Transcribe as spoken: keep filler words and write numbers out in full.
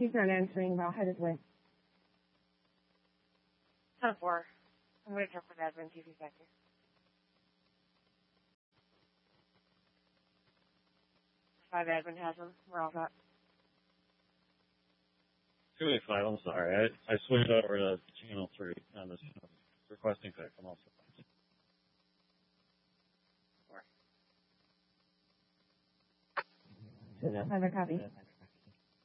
He's not answering. I'll head his way. ten four. I'm going to check with admin, see if he's back here. Five admin has him. We're all set. two eighty-five, I'm sorry. I, I switched over to channel three on this channel. Requesting pick. I'm also fine. Four. Another copy.